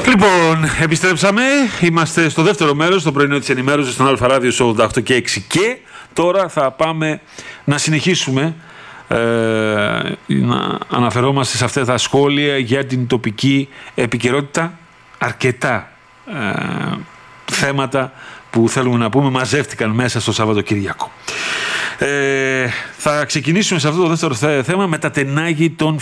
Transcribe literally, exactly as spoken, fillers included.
Λοιπόν, επιστρέψαμε. Είμαστε στο δεύτερο μέρος, το πρωινό της ενημέρωσης στον Αλφα Ράδιο στο ογδόντα οκτώ και έξι και τώρα θα πάμε να συνεχίσουμε ε, να αναφερόμαστε σε αυτά τα σχόλια για την τοπική επικαιρότητα. Αρκετά ε, θέματα που θέλουμε να πούμε μαζεύτηκαν μέσα στο Σαββατοκύριακο. Ε, θα ξεκινήσουμε σε αυτό το δεύτερο θέμα με τα τενάγη των